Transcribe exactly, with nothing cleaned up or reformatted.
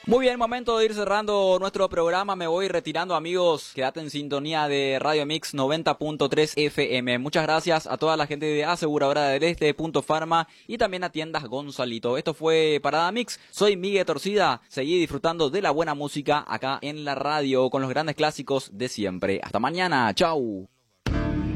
Muy bien, momento de ir cerrando nuestro programa. Me voy retirando, amigos. Quédate en sintonía de Radio Mix noventa punto tres F M. Muchas gracias a toda la gente de Aseguradora del Este, Punto Farma y también a Tiendas Gonzalito. Esto fue Parada Mix. Soy Miguel Torcida. Seguí disfrutando de la buena música acá en la radio con los grandes clásicos de siempre. Hasta mañana. Chau.